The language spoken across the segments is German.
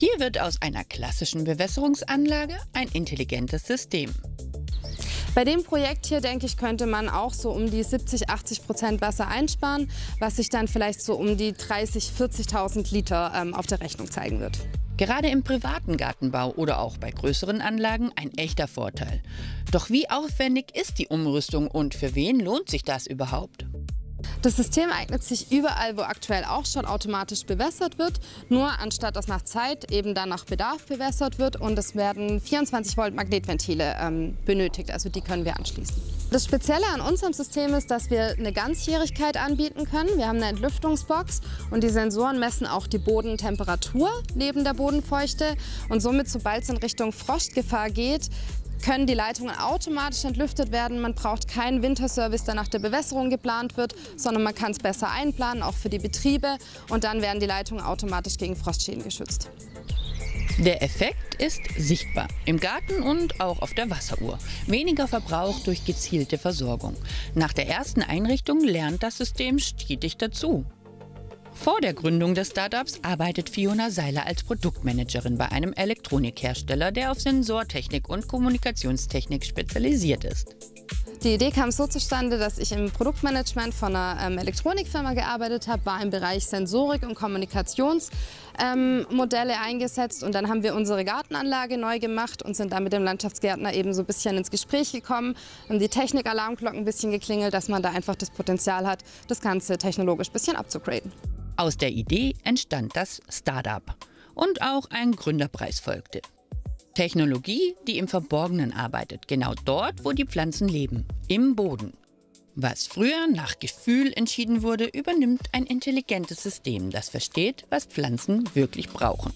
Hier wird aus einer klassischen Bewässerungsanlage ein intelligentes System. Bei dem Projekt hier, denke ich, könnte man auch so um die 70–80% Wasser einsparen, was sich dann vielleicht so um die 30.000 – 40.000 Liter auf der Rechnung zeigen wird. Gerade im privaten Gartenbau oder auch bei größeren Anlagen ein echter Vorteil. Doch wie aufwendig ist die Umrüstung und für wen lohnt sich das überhaupt? Das System eignet sich überall, wo aktuell auch schon automatisch bewässert wird, nur anstatt dass nach Zeit eben dann nach Bedarf bewässert wird, und es werden 24 Volt Magnetventile benötigt, also die können wir anschließen. Das Spezielle an unserem System ist, dass wir eine Ganzjährigkeit anbieten können. Wir haben eine Entlüftungsbox und die Sensoren messen auch die Bodentemperatur neben der Bodenfeuchte, und somit, sobald es in Richtung Frostgefahr geht, können die Leitungen automatisch entlüftet werden. Man braucht keinen Winterservice, der nach der Bewässerung geplant wird, sondern man kann es besser einplanen, auch für die Betriebe. Und dann werden die Leitungen automatisch gegen Frostschäden geschützt. Der Effekt ist sichtbar im Garten und auch auf der Wasseruhr. Weniger Verbrauch durch gezielte Versorgung. Nach der ersten Einrichtung lernt das System stetig dazu. Vor der Gründung des Startups arbeitet Fiona Seiler als Produktmanagerin bei einem Elektronikhersteller, der auf Sensortechnik und Kommunikationstechnik spezialisiert ist. Die Idee kam so zustande, dass ich im Produktmanagement von einer Elektronikfirma gearbeitet habe, war im Bereich Sensorik und Kommunikationsmodelle eingesetzt, und dann haben wir unsere Gartenanlage neu gemacht und sind dann mit dem Landschaftsgärtner eben so ein bisschen ins Gespräch gekommen, haben die Technik-Alarmglocken ein bisschen geklingelt, dass man da einfach das Potenzial hat, das Ganze technologisch ein bisschen abzugraden. Aus der Idee entstand das Startup und auch ein Gründerpreis folgte. Technologie, die im Verborgenen arbeitet, genau dort, wo die Pflanzen leben, im Boden. Was früher nach Gefühl entschieden wurde, übernimmt ein intelligentes System, das versteht, was Pflanzen wirklich brauchen.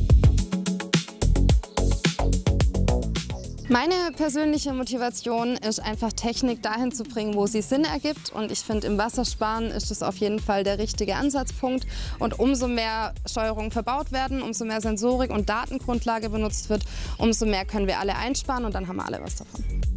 Meine persönliche Motivation ist einfach, Technik dahin zu bringen, wo sie Sinn ergibt. Und ich finde, im Wassersparen ist das auf jeden Fall der richtige Ansatzpunkt. Und umso mehr Steuerungen verbaut werden, umso mehr Sensorik und Datengrundlage benutzt wird, umso mehr können wir alle einsparen, und dann haben wir alle was davon.